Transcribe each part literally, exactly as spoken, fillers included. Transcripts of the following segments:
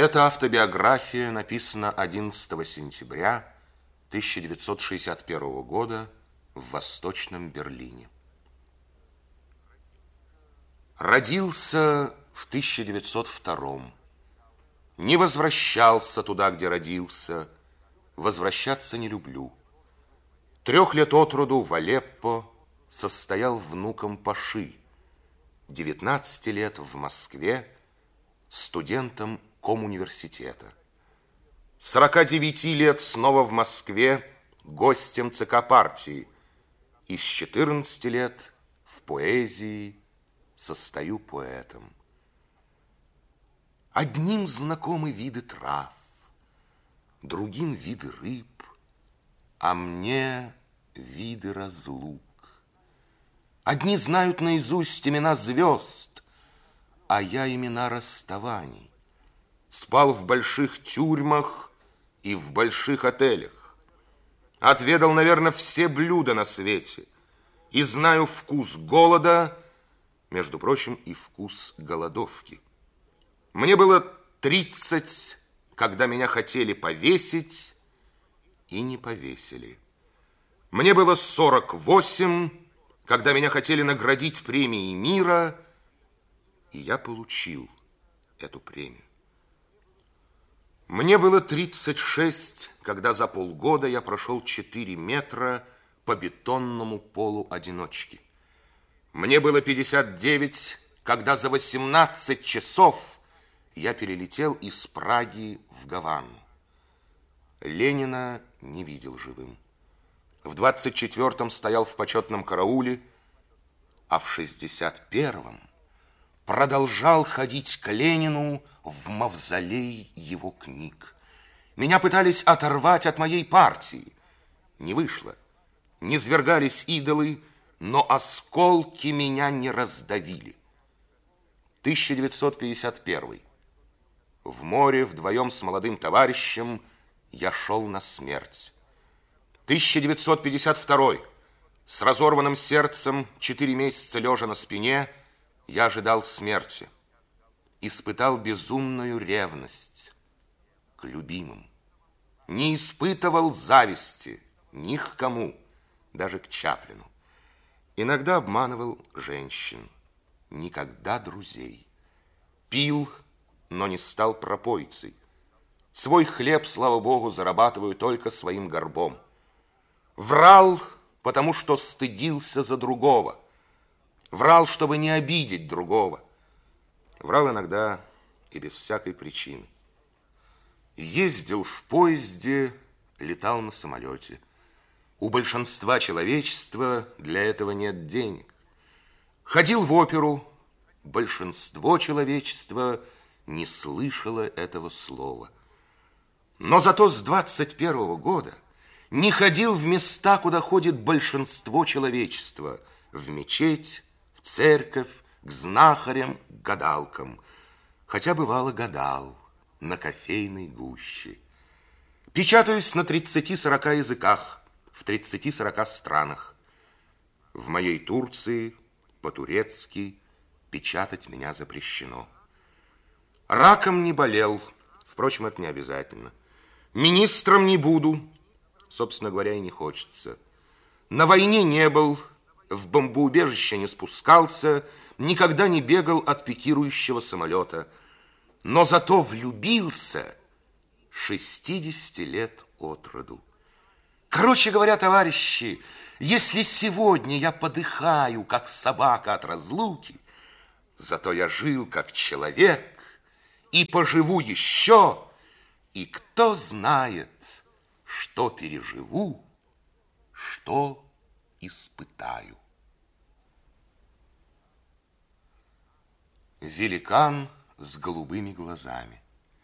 Эта автобиография написана одиннадцатого сентября тысяча девятьсот шестьдесят первого года в Восточном Берлине. Родился в тысяча девятьсот втором. Не возвращался туда, где родился. Возвращаться не люблю. Трех лет от роду в Алеппо состоял внуком Паши. девятнадцати лет в Москве студентом комуниверситета. сорока девяти лет снова в Москве гостем ЦК партии. И с четырнадцати лет в поэзии состою поэтом. Одним знакомы виды трав, другим виды рыб, а мне виды разлук. Одни знают наизусть имена звезд, а я имена расставаний. Спал в больших тюрьмах и в больших отелях. Отведал, наверное, все блюда на свете. И знаю вкус голода, между прочим, и вкус голодовки. Мне было тридцать, когда меня хотели повесить, и не повесили. Мне было сорок восемь, когда меня хотели наградить премией мира, и я получил эту премию. Мне было тридцать шесть, когда за полгода я прошел четыре метра по бетонному полу одиночки. Мне было пятьдесят девять, когда за восемнадцать часов я перелетел из Праги в Гавану. Ленина не видел живым. В двадцать четвёртом стоял в почетном карауле, а в шестьдесят первом продолжал ходить к Ленину в мавзолей его книг. Меня пытались оторвать от моей партии. Не вышло. Низвергались идолы, но осколки меня не раздавили. тысяча девятьсот пятьдесят первый. В море вдвоем с молодым товарищем я шел на смерть. тысяча девятьсот пятьдесят второй. С разорванным сердцем, четыре месяца лежа на спине, я ожидал смерти. Испытал безумную ревность к любимым. Не испытывал зависти ни к кому, даже к Чаплину. Иногда обманывал женщин, никогда друзей. Пил, но не стал пропойцей. Свой хлеб, слава богу, зарабатываю только своим горбом. Врал, потому что стыдился за другого. Врал, чтобы не обидеть другого. Врал иногда и без всякой причины. Ездил в поезде, летал на самолете. У большинства человечества для этого нет денег. Ходил в оперу. Большинство человечества не слышало этого слова. Но зато с двадцать первого года не ходил в места, куда ходит большинство человечества. В мечеть, в церковь, к знахарям, к гадалкам. Хотя бывало гадал на кофейной гуще. Печатаюсь на тридцати-сорока языках, в тридцати-сорока странах. В моей Турции по-турецки печатать меня запрещено. Раком не болел, впрочем, это не обязательно. Министром не буду, собственно говоря, и не хочется. На войне не был, в бомбоубежище не спускался, никогда не бегал от пикирующего самолета. Но зато влюбился шестидесяти лет от роду. Короче говоря, товарищи, если сегодня я подыхаю, как собака от разлуки, зато я жил как человек и поживу еще, и кто знает, что переживу, что испытаю. Великан с голубыми глазами.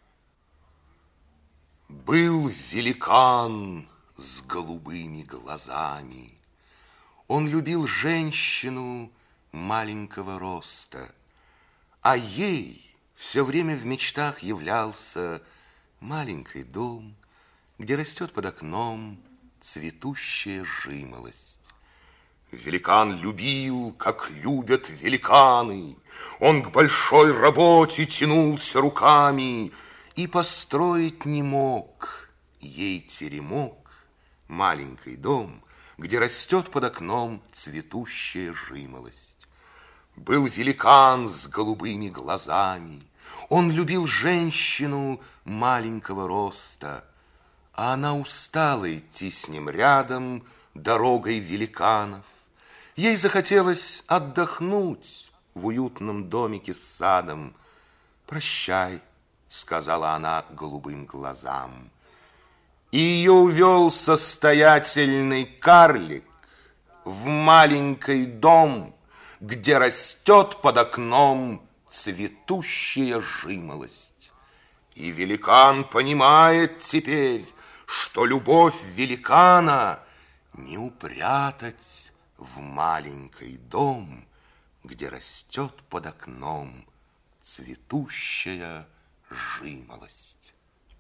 Был великан с голубыми глазами. Он любил женщину маленького роста, а ей все время в мечтах являлся маленький дом, где растет под окном цветущая жимолость. Великан любил, как любят великаны. Он к большой работе тянулся руками, и построить не мог ей теремок, маленький дом, где растет под окном цветущая жимолость. Был великан с голубыми глазами, он любил женщину маленького роста, а она устала идти с ним рядом дорогой великанов. Ей захотелось отдохнуть в уютном домике с садом. «Прощай», — сказала она голубым глазам. И ее увел состоятельный карлик в маленький дом, где растет под окном цветущая жимолость. И великан понимает теперь, что любовь великана не упрятать в маленький дом, где растет под окном цветущая жимолость.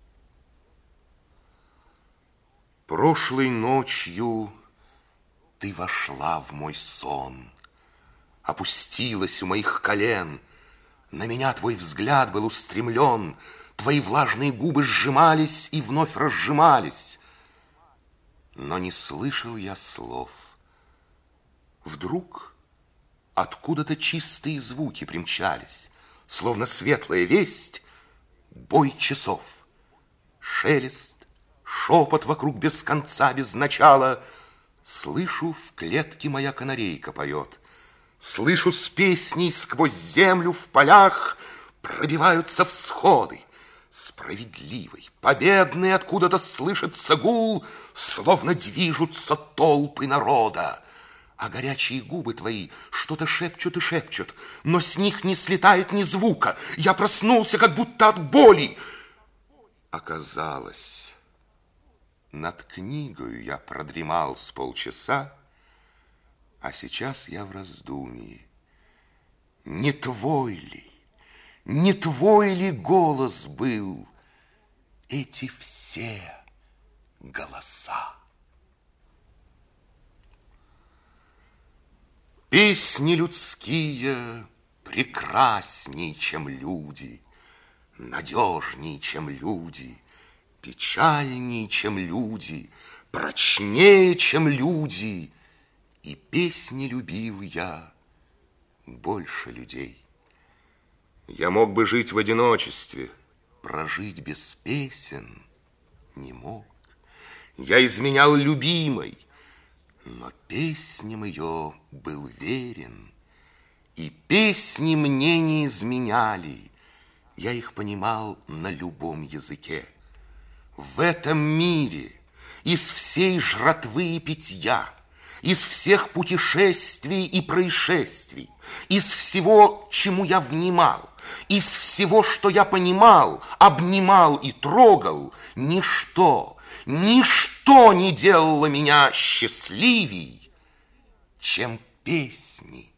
Прошлой ночью ты вошла в мой сон, опустилась у моих колен. На меня твой взгляд был устремлен, твои влажные губы сжимались и вновь разжимались. Но не слышал я слов. Вдруг откуда-то чистые звуки примчались, словно светлая весть, бой часов, шелест, шепот вокруг без конца, без начала. Слышу, в клетке моя канарейка поет. Слышу, с песней сквозь землю в полях пробиваются всходы. Справедливый, победный откуда-то слышится гул, словно движутся толпы народа. А горячие губы твои что-то шепчут и шепчут, но с них не слетает ни звука. Я проснулся, как будто от боли. Оказалось, над книгою я продремал с полчаса, а сейчас я в раздумье. Не твой ли, не твой ли голос был эти все голоса? Песни людские прекрасней, чем люди, надежней, чем люди, печальней, чем люди, прочнее, чем люди. И песни любил я больше людей. Я мог бы жить в одиночестве, прожить без песен не мог. Я изменял любимой, но песням ее был верен, и песни мне не изменяли. Я их понимал на любом языке. В этом мире из всей жратвы и питья, из всех путешествий и происшествий, из всего, чему я внимал, из всего, что я понимал, обнимал и трогал, ничто, ничто не делало меня счастливей, чем песни.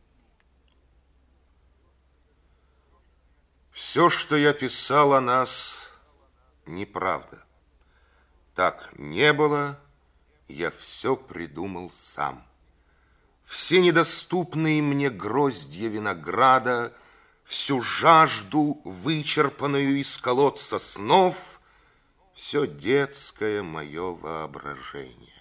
Все, что я писал о нас, неправда. Так не было. Я все придумал сам. Все недоступные мне гроздья винограда, всю жажду, вычерпанную из колодца снов, все детское мое воображение.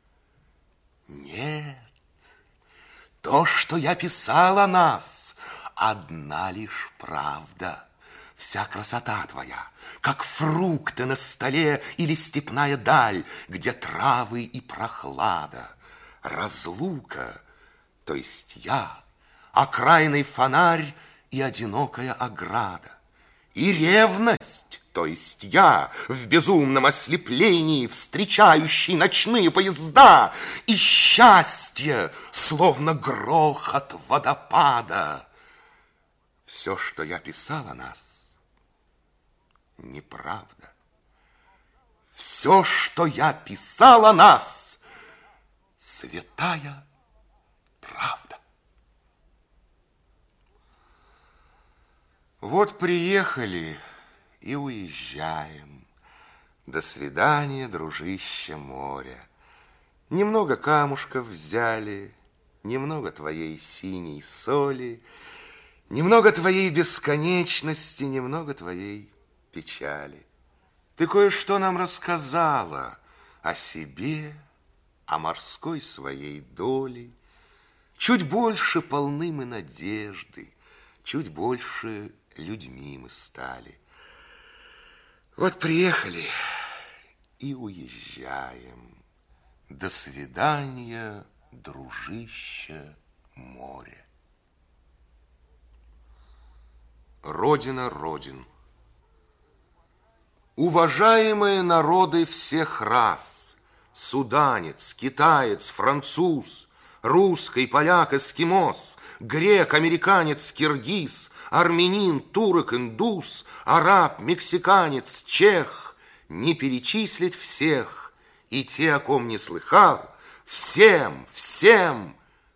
Нет, то, что я писал о нас, одна лишь правда. Вся красота твоя, как фрукты на столе или степная даль, где травы и прохлада. Разлука, то есть я, окраинный фонарь и одинокая ограда. И ревность, то есть я, в безумном ослеплении, встречающий ночные поезда. И счастье, словно грохот водопада. Все, что я писал о нас, неправда. Все, что я писал о нас, святая правда. Вот приехали и уезжаем. До свидания, дружище моря. Немного камушков взяли, немного твоей синей соли, немного твоей бесконечности, немного твоей печали. Ты кое-что нам рассказала о себе, о морской своей доле. Чуть больше полны мы надежды, чуть больше людьми мы стали. Вот приехали и уезжаем. До свидания, дружище, море. Родина родин. Уважаемые народы всех рас, суданец, китаец, француз, русский, поляк, эскимос, грек, американец, киргиз, армянин, турок, индус, араб, мексиканец, чех, не перечислить всех, и те, о ком не слыхал, всем, всем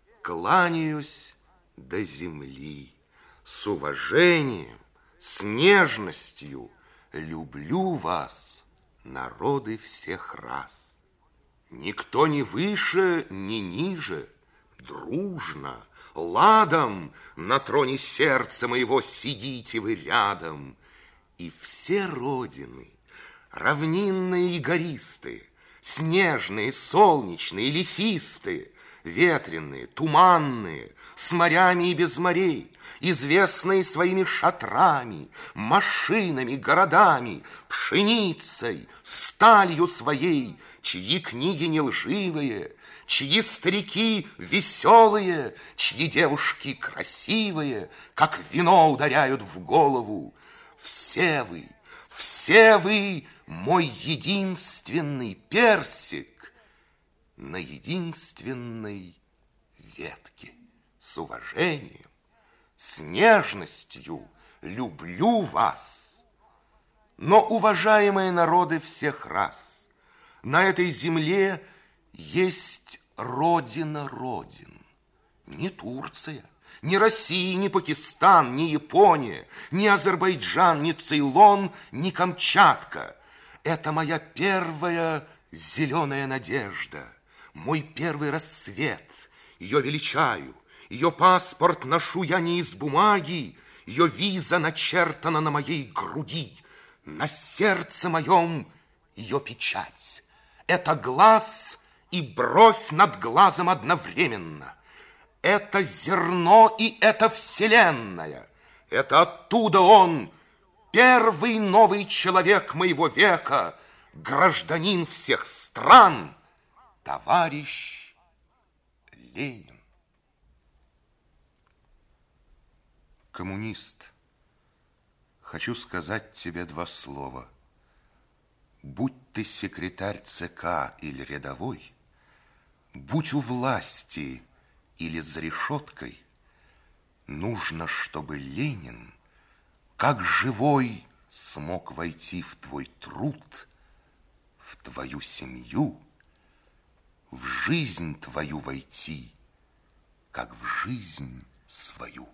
кланяюсь до земли, с уважением, с нежностью люблю вас, народы всех рас. Никто не выше, ни ниже, дружно, ладом на троне сердца моего сидите вы рядом. И все родины, равнинные и гористые, снежные, солнечные, лесистые, ветреные, туманные, с морями и без морей, известные своими шатрами, машинами, городами, пшеницей, сталью своей, чьи книги не лживые, чьи старики веселые, чьи девушки красивые, как вино ударяют в голову. Все вы, все вы мой единственный персик на единственной ветке. С уважением, с нежностью люблю вас. Но, уважаемые народы всех рас, на этой земле есть родина родин. Не Турция, ни Россия, ни Пакистан, ни Япония, ни Азербайджан, ни Цейлон, ни Камчатка. Это моя первая зеленая надежда, мой первый рассвет. Ее величаю, ее паспорт ношу я не из бумаги, ее виза начертана на моей груди, на сердце моем ее печать. Это глаз и бровь над глазом одновременно. Это зерно и это вселенная. Это оттуда он, первый новый человек моего века, гражданин всех стран, товарищ Ленин. Коммунист, хочу сказать тебе два слова. Будь ты секретарь ЦК или рядовой, будь у власти или за решеткой, нужно, чтобы Ленин, как живой, смог войти в твой труд, в твою семью, в жизнь твою войти, как в жизнь свою.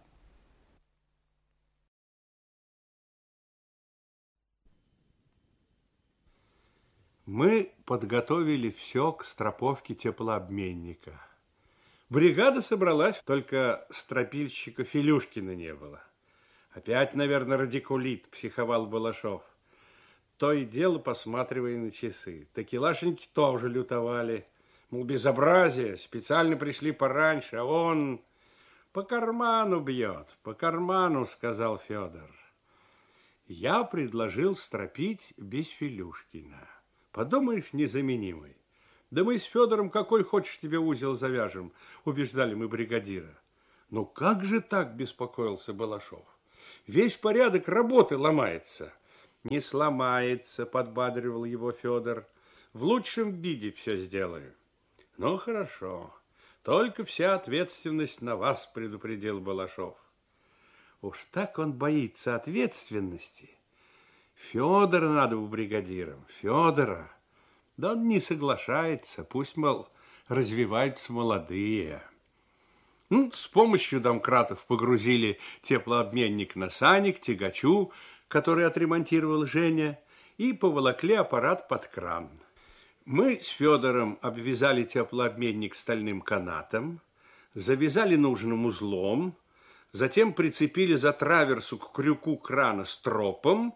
Мы подготовили все к строповке теплообменника. Бригада собралась, только стропильщика Филюшкина не было. Опять, наверное, радикулит, психовал Балашов. То и дело посматривая на часы. Такелашеньки тоже лютовали. Мол, безобразие, специально пришли пораньше, а он по карману бьет, по карману, сказал Федор. Я предложил стропить без Филюшкина. Подумаешь, незаменимый. Да мы с Федором какой хочешь тебе узел завяжем, убеждали мы бригадира. Ну как же так, беспокоился Балашов. Весь порядок работы ломается. Не сломается, подбадривал его Федор. В лучшем виде все сделаю. Ну хорошо, только вся ответственность на вас, предупредил Балашов. Уж так он боится ответственности. Федора надо в бригадиром, Федора. Да он не соглашается, пусть, мол, развиваются молодые. Ну, с помощью домкратов погрузили теплообменник на сани к тягачу, который отремонтировал Женя, и поволокли аппарат под кран. Мы с Федором обвязали теплообменник стальным канатом, завязали нужным узлом, затем прицепили за траверсу к крюку крана стропом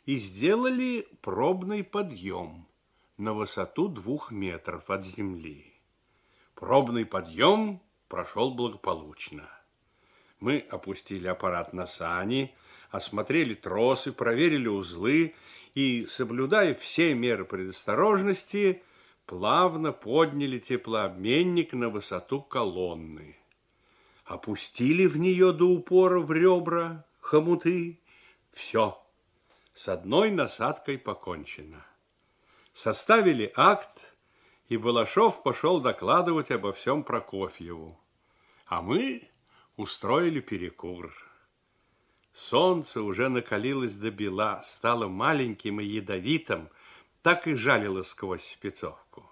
и сделали пробный подъем на высоту двух метров от земли. Пробный подъем прошел благополучно. Мы опустили аппарат на сани, осмотрели тросы, проверили узлы и, соблюдая все меры предосторожности, плавно подняли теплообменник на высоту колонны. Опустили в нее до упора в ребра хомуты. Все, с одной насадкой покончено. Составили акт, и Балашов пошел докладывать обо всем Прокофьеву. А мы устроили перекур. Солнце уже накалилось до бела, стало маленьким и ядовитым, так и жалило сквозь спецовку.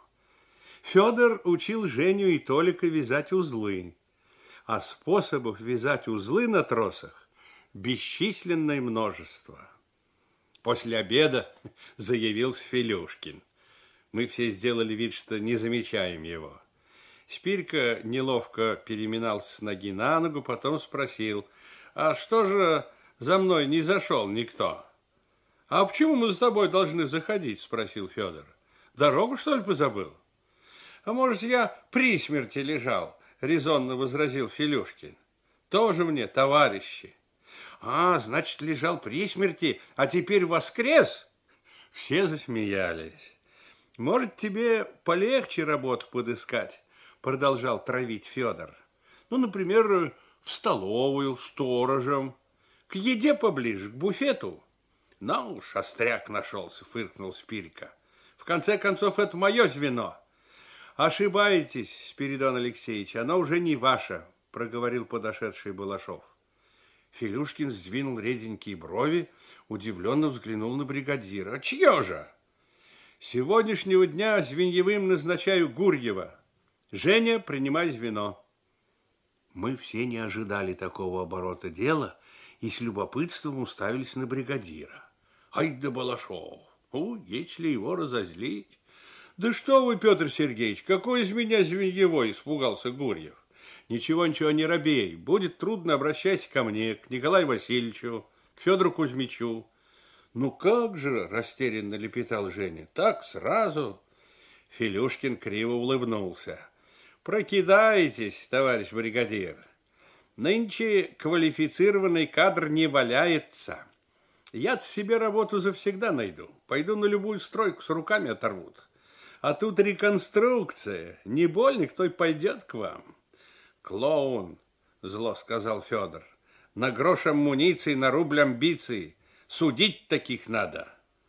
Федор учил Женю и Толика вязать узлы, а способов вязать узлы на тросах бесчисленное множество. После обеда заявился Филюшкин. Мы все сделали вид, что не замечаем его. Спирька неловко переминался с ноги на ногу, потом спросил: а что же за мной не зашел никто? А почему мы за тобой должны заходить? Спросил Федор. Дорогу, что ли, позабыл? А может, я при смерти лежал? Резонно возразил Филюшкин. Тоже мне товарищи. А, значит, лежал при смерти, а теперь воскрес? Все засмеялись. Может, тебе полегче работу подыскать? Продолжал травить Федор. Ну, например, в столовую, сторожем, к еде поближе, к буфету. Ну уж, остряк нашелся, фыркнул Спирька. В конце концов, это мое звено. Ошибаетесь, Спиридон Алексеевич, оно уже не ваше, проговорил подошедший Балашов. Филюшкин сдвинул реденькие брови, удивленно взглянул на бригадира. А чье же? С сегодняшнего дня звеньевым назначаю Гурьева. Женя, принимай звено. Мы все не ожидали такого оборота дела и с любопытством уставились на бригадира. Ай да Балашов, у, если его разозлить. Да что вы, Петр Сергеевич, какой из меня звеньевой, испугался Гурьев. Ничего, ничего, не робей. Будет трудно, обращайся ко мне, к Николаю Васильевичу, к Федору Кузьмичу. Ну как же, растерянно лепетал Женя, так сразу? Филюшкин криво улыбнулся. Прокидаетесь, товарищ бригадир. Нынче квалифицированный кадр не валяется. Я-то себе работу завсегда найду. Пойду на любую стройку, с руками оторвут. А тут реконструкция. Не больно, кто и пойдет к вам. Клоун, зло сказал Федор. На грош амуниции, на рубль амбиций. Судить таких надо.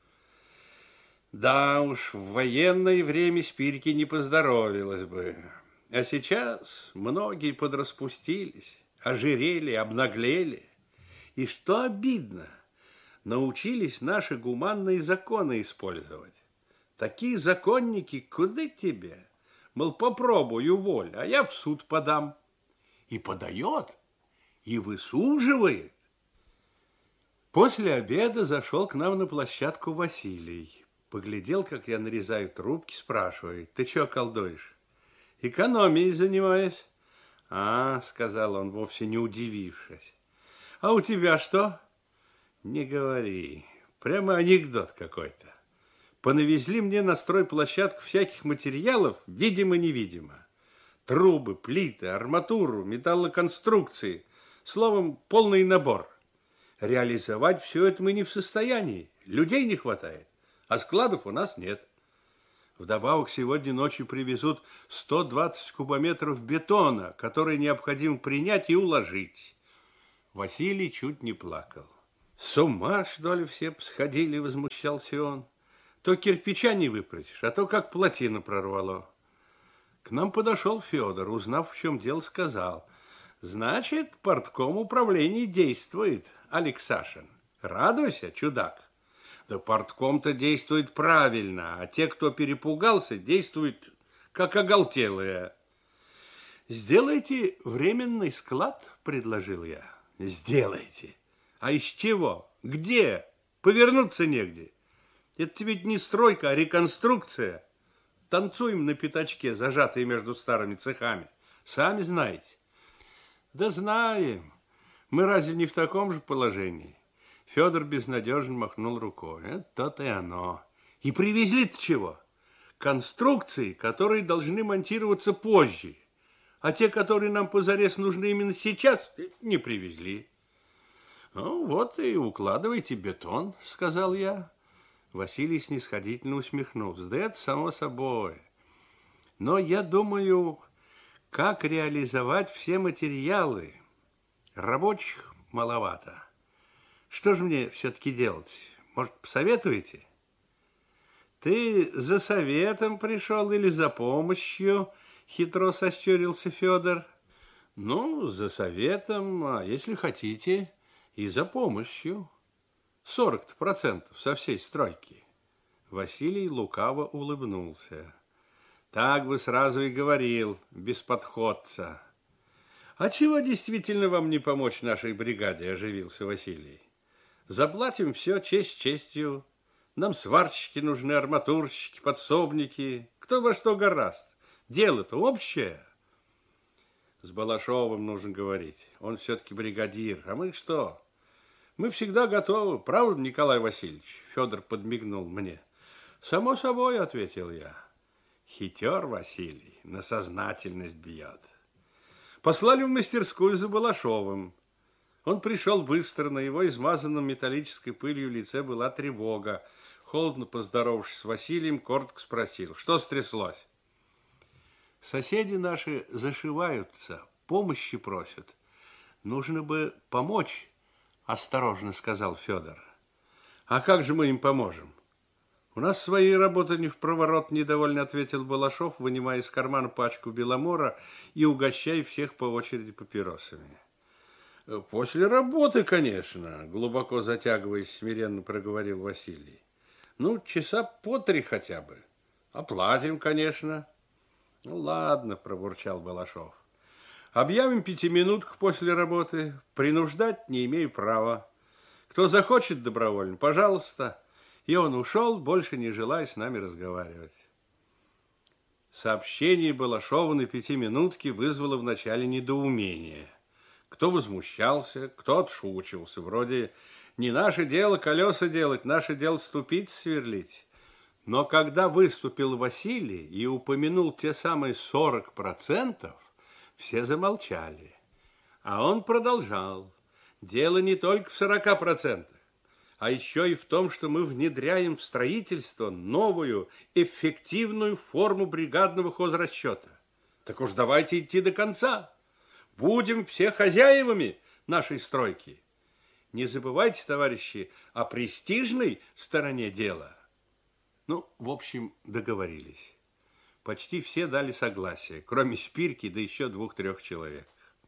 Да уж, в военное время Спирьке не поздоровилось бы. А сейчас многие подраспустились, ожирели, обнаглели. И что обидно, научились наши гуманные законы использовать. Такие законники, куда тебе? Мол, попробуй, уволь, а я в суд подам. И подает, и высуживает. После обеда зашел к нам на площадку Василий. Поглядел, как я нарезаю трубки, спрашивает: ты что колдуешь? Экономией занимаюсь. А, сказал он, вовсе не удивившись. А у тебя что? Не говори. Прямо анекдот какой-то. Понавезли мне на стройплощадку всяких материалов, видимо-невидимо. Трубы, плиты, арматуру, металлоконструкции. Словом, полный набор. Реализовать все это мы не в состоянии. Людей не хватает, а складов у нас нет. Вдобавок, сегодня ночью привезут сто двадцать кубометров бетона, который необходимо принять и уложить. Василий чуть не плакал. С ума, что ли, все сходили, возмущался он. То кирпича не выпросишь, а то как плотину прорвало. К нам подошел Федор, узнав, в чем дело, сказал: значит, портком управления действует, Алексашин. Радуйся, чудак. Да портком-то действует правильно, а те, кто перепугался, действуют как оголтелые. Сделайте временный склад, предложил я. Сделайте. А из чего? Где? Повернуться негде. Это ведь не стройка, а реконструкция. Танцуем на пятачке, зажатые между старыми цехами. Сами знаете. Да знаем. Мы разве не в таком же положении? Федор безнадежно махнул рукой. Это то-то и оно. И привезли-то чего? Конструкции, которые должны монтироваться позже. А те, которые нам позарез нужны именно сейчас, не привезли. Ну, вот и укладывайте бетон, сказал я. Василий снисходительно усмехнулся. Да это само собой. Но я думаю, как реализовать все материалы. Рабочих маловато. Что же мне все-таки делать? Может, посоветуете? Ты за советом пришел или за помощью? Хитро сощурился Федор. Ну, за советом, а если хотите, и за помощью. Сорок процентов со всей стройки. Василий лукаво улыбнулся. Так бы сразу и говорил, без подходца. А чего действительно вам не помочь нашей бригаде, оживился Василий. Заплатим все честь честью. Нам сварщики нужны, арматурщики, подсобники. Кто во что гораст. Дело-то общее. С Балашовым нужно говорить. Он все-таки бригадир. А мы что? Мы всегда готовы. Правда, Николай Васильевич? Федор подмигнул мне. Само собой, ответил я. Хитер Василий, на сознательность бьет. Послали в мастерскую за Балашовым. Он пришел быстро, на его измазанном металлической пылью лице была тревога. Холодно поздоровавшись с Василием, коротко спросил, что стряслось? Соседи наши зашиваются, помощи просят. Нужно бы помочь, осторожно сказал Федор. А как же мы им поможем? У нас своей работы не впроворот, недовольно ответил Балашов, вынимая из кармана пачку беломора и угощая всех по очереди папиросами. После работы, конечно, глубоко затягиваясь, смиренно проговорил Василий. Ну, часа по три хотя бы. Оплатим, конечно. Ну, ладно, пробурчал Балашов. Объявим пятиминутку после работы. Принуждать не имею права. Кто захочет добровольно, пожалуйста. И он ушел, больше не желая с нами разговаривать. Сообщение Балашова на пятиминутке вызвало вначале недоумение. Кто возмущался, кто отшучивался. Вроде не наше дело колеса делать, наше дело ступить сверлить. Но когда выступил Василий и упомянул те самые сорок процентов, все замолчали. А он продолжал. Дело не только в сорока процентах, а еще и в том, что мы внедряем в строительство новую эффективную форму бригадного хозрасчета. Так уж давайте идти до конца. Будем все хозяевами нашей стройки. Не забывайте, товарищи, о престижной стороне дела. Ну, в общем, договорились. Почти все дали согласие, кроме Спирки, да еще двух-трех человек.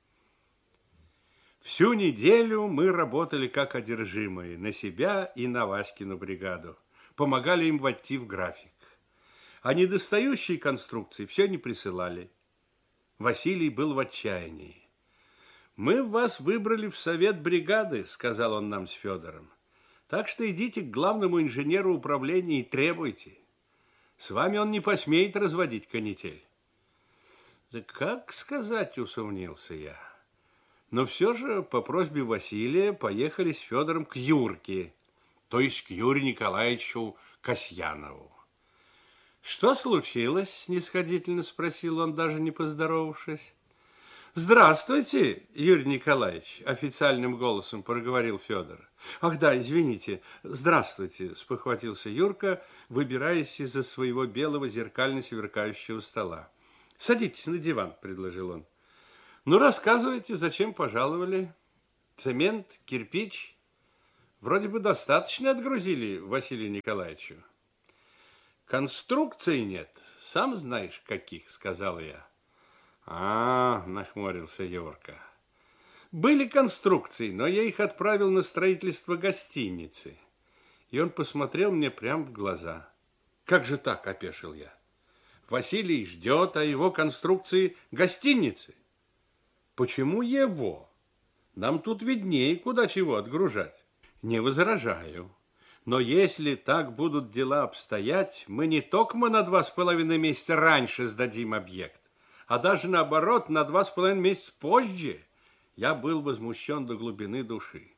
Всю неделю мы работали как одержимые, на себя и на Васькину бригаду. Помогали им войти в график. А недостающие конструкции все не присылали. Василий был в отчаянии. «Мы вас выбрали в совет бригады», — сказал он нам с Федором. «Так что идите к главному инженеру управления и требуйте. С вами он не посмеет разводить канитель». «Да как сказать», — усомнился я. Но все же по просьбе Василия поехали с Федором к Юрке, то есть к Юрию Николаевичу Касьянову. «Что случилось?» – снисходительно спросил он, даже не поздоровавшись. «Здравствуйте, Юрий Николаевич», – официальным голосом проговорил Федор. «Ах да, извините, здравствуйте», – спохватился Юрка, выбираясь из-за своего белого зеркально сверкающего стола. «Садитесь на диван», – предложил он. «Ну, рассказывайте, зачем пожаловали? Цемент, кирпич? Вроде бы достаточно отгрузили Василию Николаевичу». «Конструкций нет, сам знаешь, каких», — сказал я. «А, — нахмурился Юрка, — были конструкции, но я их отправил на строительство гостиницы». И он посмотрел мне прямо в глаза. «Как же так?» — опешил я. «Василий ждет, а его конструкции гостиницы. Почему его? Нам тут виднее, куда чего отгружать». «Не возражаю. Но если так будут дела обстоять, мы не только на два с половиной месяца раньше сдадим объект, а даже наоборот, на два с половиной месяца позже». Я был возмущен до глубины души.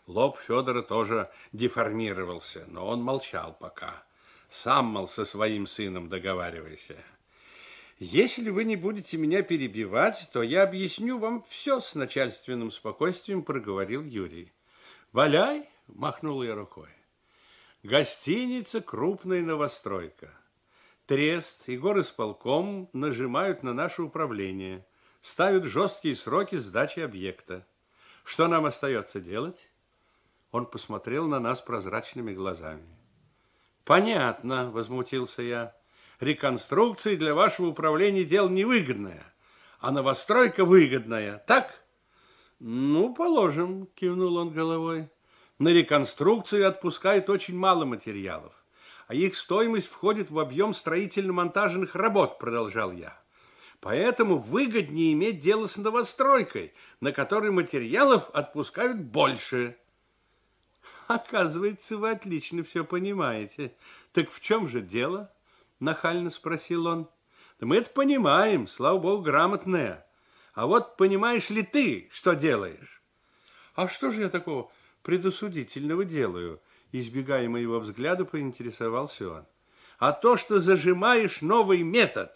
Лоб Федора тоже деформировался, но он молчал пока. Сам, мол, со своим сыном договаривайся. Если вы не будете меня перебивать, то я объясню вам все с начальственным спокойствием, проговорил Юрий. Валяй, махнул я рукой. Гостиница крупная новостройка. Трест и горисполком нажимают на наше управление, ставят жесткие сроки сдачи объекта. Что нам остается делать? Он посмотрел на нас прозрачными глазами. Понятно, возмутился я. Реконструкция для вашего управления дело невыгодное, а новостройка выгодная, так? Ну, положим, кивнул он головой. На реконструкцию отпускают очень мало материалов, а их стоимость входит в объем строительно-монтажных работ, продолжал я. Поэтому выгоднее иметь дело с новостройкой, на которой материалов отпускают больше. Оказывается, вы отлично все понимаете. Так в чем же дело? Нахально спросил он. Да мы это понимаем, слава богу, грамотная. А вот понимаешь ли ты, что делаешь? А что же я такого предосудительного делаю? Избегая моего взгляда, поинтересовался он. А то, что зажимаешь новый метод.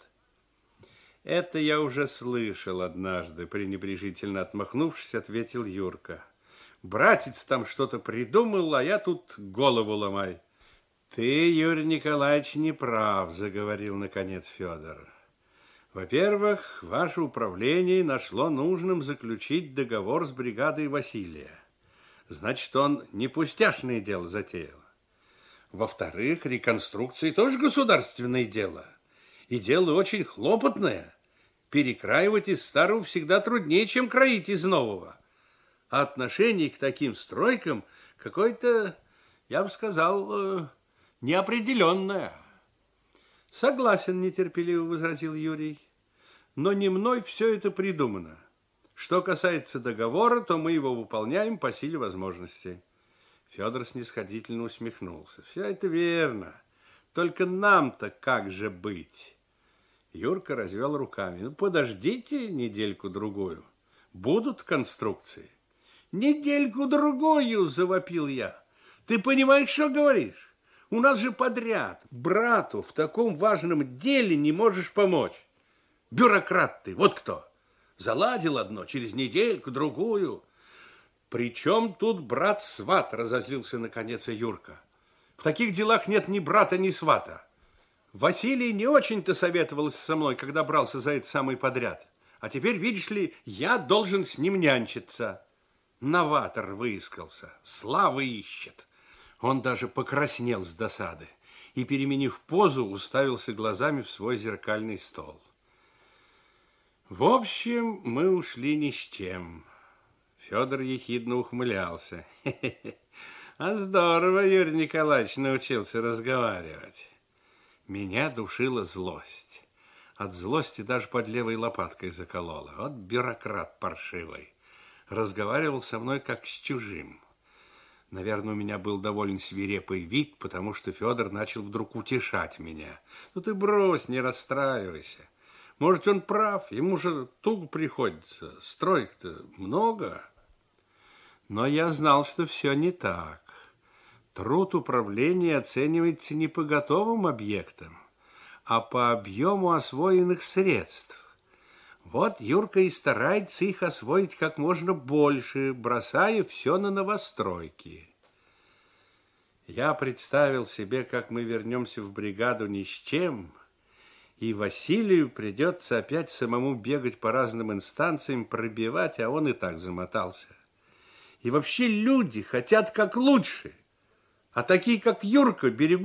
Это я уже слышал однажды, пренебрежительно отмахнувшись, ответил Юрка. Братец там что-то придумал, а я тут голову ломай. Ты, Юрий Николаевич, не прав, заговорил наконец Федор. Во-первых, ваше управление нашло нужным заключить договор с бригадой Василия. Значит, он не пустяшное дело затеял. Во-вторых, реконструкция тоже государственное дело. И дело очень хлопотное. Перекраивать из старого всегда труднее, чем кроить из нового. А отношение к таким стройкам какое-то, я бы сказал, неопределенное. Согласен, нетерпеливо возразил Юрий. Но не мной все это придумано. Что касается договора, то мы его выполняем по силе возможностей. Федор снисходительно усмехнулся. Все это верно. Только нам-то как же быть? Юрка развел руками. Ну, подождите недельку-другую. Будут конструкции. Недельку-другую, завопил я. Ты понимаешь, что говоришь? У нас же подряд. Брату в таком важном деле не можешь помочь. Бюрократ ты, вот кто. Заладил одно, через недельку-другую. Причем тут брат-сват, разозлился наконец и Юрка. В таких делах нет ни брата, ни свата. Василий не очень-то советовался со мной, когда брался за это самый подряд. А теперь, видишь ли, я должен с ним нянчиться. Новатор выискался, славы ищет. Он даже покраснел с досады и, переменив позу, уставился глазами в свой зеркальный стол. В общем, мы ушли ни с чем. Федор ехидно ухмылялся. Хе-хе-хе. А здорово Юрий Николаевич научился разговаривать. Меня душила злость. От злости даже под левой лопаткой заколола. Вот бюрократ паршивый. Разговаривал со мной как с чужим. Наверное, у меня был довольно свирепый вид, потому что Федор начал вдруг утешать меня. Ну ты брось, не расстраивайся. Может, он прав, ему же туго приходится. Строек-то много. Но я знал, что все не так. Труд управления оценивается не по готовым объектам, а по объему освоенных средств. Вот Юрка и старается их освоить как можно больше, бросая все на новостройки. Я представил себе, как мы вернемся в бригаду ни с чем, и Василию придется опять самому бегать по разным инстанциям, пробивать, а он и так замотался. И вообще люди хотят как лучше, а такие, как Юрка, берегут